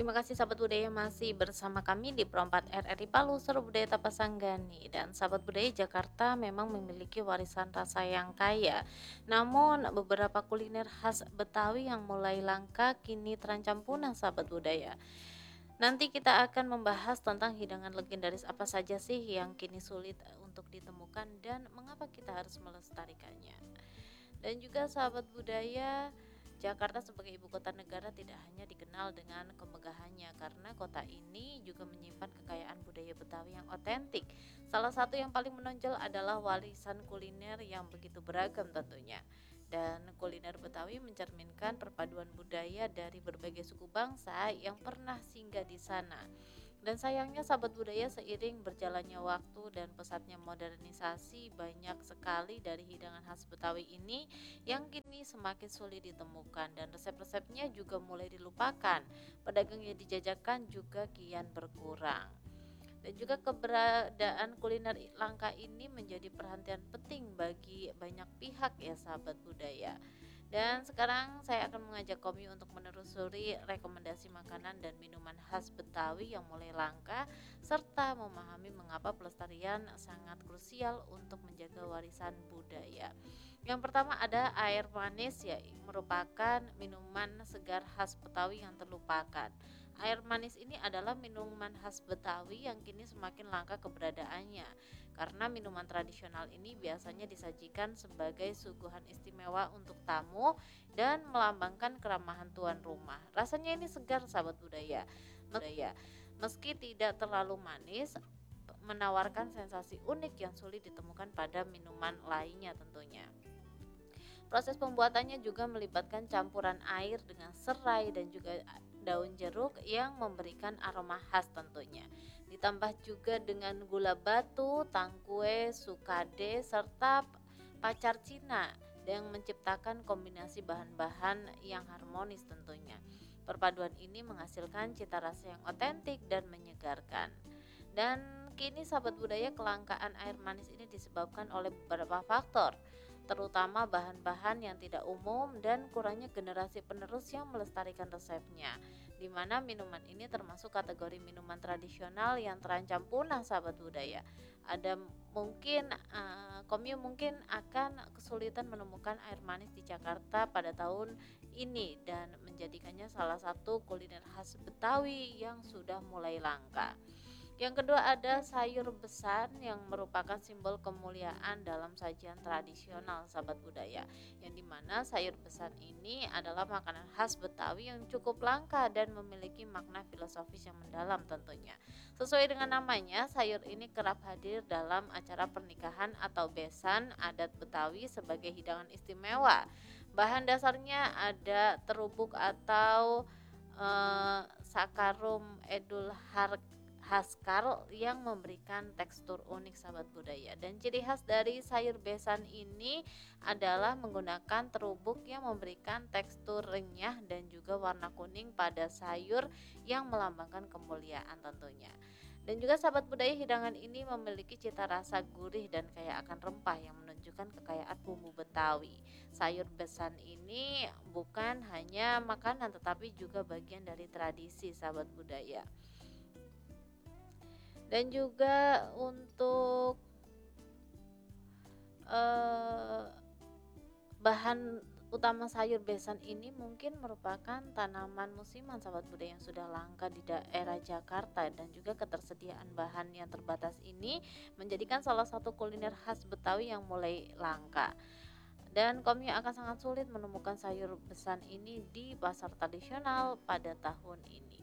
Terima kasih sahabat budaya masih bersama kami di Pro 4 RRI Palu, Seru Budaya Tapasanggani. Dan sahabat budaya Jakarta memang memiliki warisan rasa yang kaya. Namun beberapa kuliner khas Betawi yang mulai langka kini terancam punah sahabat budaya. Nanti kita akan membahas tentang hidangan legendaris apa saja sih yang kini sulit untuk ditemukan dan mengapa kita harus melestarikannya. Dan juga sahabat budaya, Jakarta sebagai ibu kota negara tidak hanya dikenal dengan kemegahannya karena kota ini juga menyimpan kekayaan budaya Betawi yang otentik. Salah satu yang paling menonjol adalah warisan kuliner yang begitu beragam tentunya. Dan kuliner Betawi mencerminkan perpaduan budaya dari berbagai suku bangsa yang pernah singgah di sana. Dan sayangnya sahabat budaya seiring berjalannya waktu dan pesatnya modernisasi banyak sekali dari hidangan khas Betawi ini yang kini semakin sulit ditemukan dan resep-resepnya juga mulai dilupakan. Pedagang yang dijajakan juga kian berkurang. Dan juga keberadaan kuliner langka ini menjadi perhatian penting bagi banyak pihak ya sahabat budaya. Dan sekarang saya akan mengajak Komi untuk menelusuri rekomendasi makanan dan minuman khas Betawi yang mulai langka serta memahami mengapa pelestarian sangat krusial untuk menjaga warisan budaya. Yang pertama ada air manis ya, merupakan minuman segar khas Betawi yang terlupakan. Air manis ini adalah minuman khas Betawi yang kini semakin langka keberadaannya karena minuman tradisional ini biasanya disajikan sebagai suguhan istimewa untuk tamu dan melambangkan keramahan tuan rumah. Rasanya ini segar sahabat budaya. Meski tidak terlalu manis, menawarkan sensasi unik yang sulit ditemukan pada minuman lainnya tentunya. Proses pembuatannya juga melibatkan campuran air dengan serai dan juga daun jeruk yang memberikan aroma khas tentunya. Ditambah juga dengan gula batu, tangkue, sukade, serta pacar Cina yang menciptakan kombinasi bahan-bahan yang harmonis tentunya. Perpaduan ini menghasilkan cita rasa yang otentik dan menyegarkan. Dan kini sahabat budaya kelangkaan air manis ini disebabkan oleh beberapa faktor, terutama bahan-bahan yang tidak umum dan kurangnya generasi penerus yang melestarikan resepnya. Di mana minuman ini termasuk kategori minuman tradisional yang terancam punah sahabat budaya. Ada mungkin Komio mungkin akan kesulitan menemukan air manis di Jakarta pada tahun ini dan menjadikannya salah satu kuliner khas Betawi yang sudah mulai langka. Yang kedua ada sayur besan yang merupakan simbol kemuliaan dalam sajian tradisional sahabat budaya. Yang dimana sayur besan ini adalah makanan khas Betawi yang cukup langka dan memiliki makna filosofis yang mendalam tentunya. Sesuai dengan namanya, sayur ini kerap hadir dalam acara pernikahan atau besan adat Betawi sebagai hidangan istimewa. Bahan dasarnya ada terubuk atau Sakarum edul Haskar yang memberikan tekstur unik sahabat budaya. Dan ciri khas dari sayur besan ini adalah menggunakan terubuk yang memberikan tekstur renyah dan juga warna kuning pada sayur yang melambangkan kemuliaan tentunya. Dan juga sahabat budaya hidangan ini memiliki cita rasa gurih dan kaya akan rempah yang menunjukkan kekayaan bumbu Betawi. Sayur besan ini bukan hanya makanan tetapi juga bagian dari tradisi sahabat budaya. Dan juga untuk eh, bahan utama sayur besan ini mungkin merupakan tanaman musiman sahabat budaya yang sudah langka di daerah Jakarta, dan juga ketersediaan bahan yang terbatas ini menjadikan salah satu kuliner khas Betawi yang mulai langka. Dan kami akan sangat sulit menemukan sayur besan ini di pasar tradisional pada tahun ini.